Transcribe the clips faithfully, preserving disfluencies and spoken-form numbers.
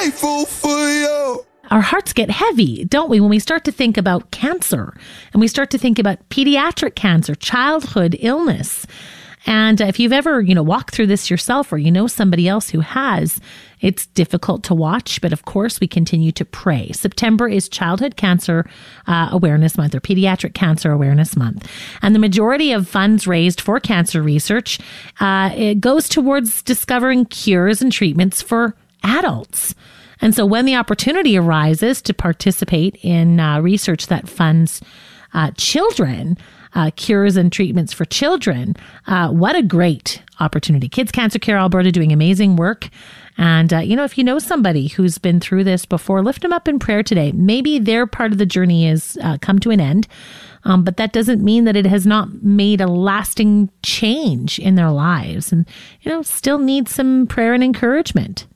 grateful for you. Our hearts get heavy, don't we, when we start to think about cancer and we start to think about pediatric cancer, childhood illness. And if you've ever, you know, walked through this yourself or you know somebody else who has, it's difficult to watch. But of course, we continue to pray. September is Childhood Cancer uh, Awareness Month or Pediatric Cancer Awareness Month. And the majority of funds raised for cancer research, uh, it goes towards discovering cures and treatments for adults. And so when the opportunity arises to participate in uh, research that funds uh, children, uh, cures and treatments for children, uh, what a great opportunity. Kids Cancer Care Alberta doing amazing work. And, uh, you know, if you know somebody who's been through this before, lift them up in prayer today. Maybe their part of the journey is uh, come to an end, um, but that doesn't mean that it has not made a lasting change in their lives and, you know, still need some prayer and encouragement.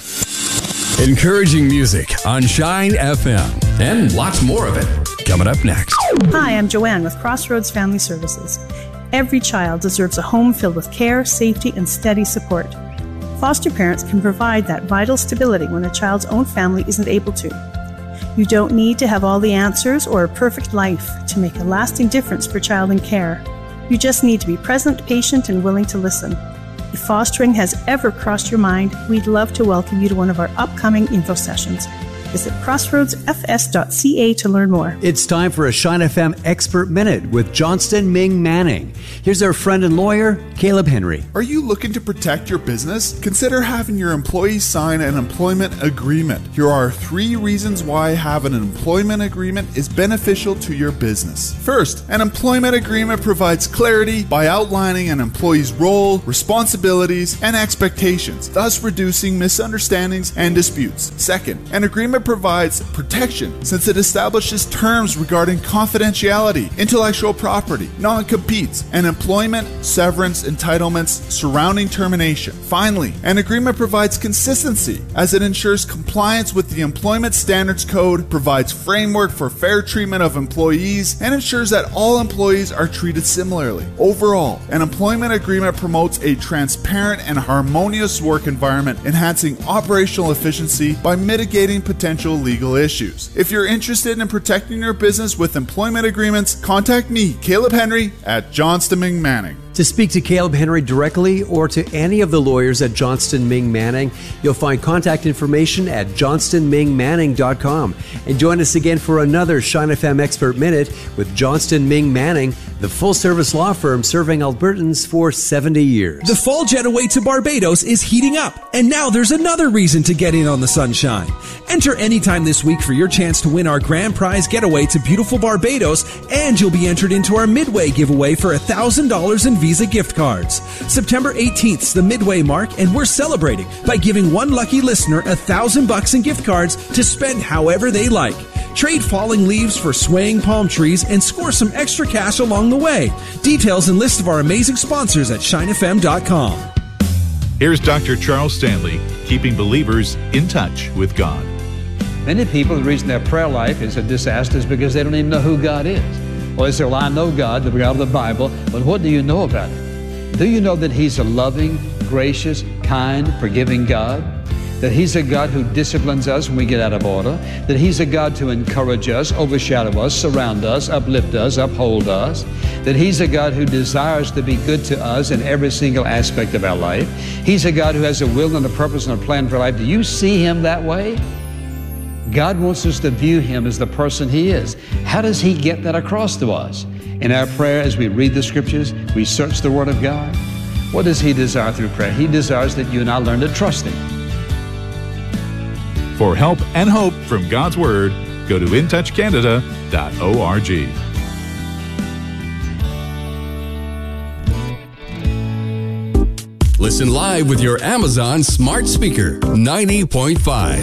Encouraging music on Shine F M and lots more of it coming up next. Hi, I'm Joanne with Crossroads Family Services. Every child deserves a home filled with care, safety, and steady support. Foster parents can provide that vital stability when a child's own family isn't able to. You don't need to have all the answers or a perfect life to make a lasting difference for child in care. You just need to be present, patient, and willing to listen. If fostering has ever crossed your mind, we'd love to welcome you to one of our upcoming info sessions. Visit crossroads f s dot c a to learn more. It's time for a Shine F M Expert Minute with Johnston Ming Manning. Here's our friend and lawyer, Caleb Henry. Are you looking to protect your business? Consider having your employees sign an employment agreement. Here are three reasons why having an employment agreement is beneficial to your business. First, an employment agreement provides clarity by outlining an employee's role, responsibilities, and expectations, thus reducing misunderstandings and disputes. Second, an agreement provides protection since it establishes terms regarding confidentiality, intellectual property, non-competes, and employment, severance, entitlements surrounding termination. Finally, an agreement provides consistency as it ensures compliance with the Employment Standards Code, provides framework for fair treatment of employees, and ensures that all employees are treated similarly. Overall, an employment agreement promotes a transparent and harmonious work environment, enhancing operational efficiency by mitigating potential legal issues. If you're interested in protecting your business with employment agreements, contact me, Caleb Henry, at Johnston Ming Manning. To speak to Caleb Henry directly or to any of the lawyers at Johnston Ming Manning, you'll find contact information at johnston ming manning dot com. And join us again for another Shine F M Expert Minute with Johnston Ming Manning, the full-service law firm serving Albertans for seventy years. The fall getaway to Barbados is heating up, and now there's another reason to get in on the sunshine. Enter anytime this week for your chance to win our grand prize getaway to beautiful Barbados, and you'll be entered into our Midway giveaway for one thousand dollars in Visa gift cards. September eighteenth is the midway mark, and we're celebrating by giving one lucky listener a thousand bucks in gift cards to spend however they like. Trade falling leaves for swaying palm trees and score some extra cash along the way. Details and list of our amazing sponsors at shine f m dot com. Here's Doctor Charles Stanley, keeping believers in touch with God. Many people, the reason their prayer life is a disaster is because they don't even know who God is. Well, they say, well, I know God, the God of the Bible, but what do you know about Him? Do you know that He's a loving, gracious, kind, forgiving God? That He's a God who disciplines us when we get out of order? That He's a God to encourage us, overshadow us, surround us, uplift us, uphold us? That He's a God who desires to be good to us in every single aspect of our life? He's a God who has a will and a purpose and a plan for life. Do you see Him that way? God wants us to view Him as the person He is. How does He get that across to us? In our prayer, as we read the Scriptures, we search the Word of God. What does He desire through prayer? He desires that you and I learn to trust Him. For help and hope from God's Word, go to in touch canada dot org. Listen live with your Amazon smart speaker, ninety point five.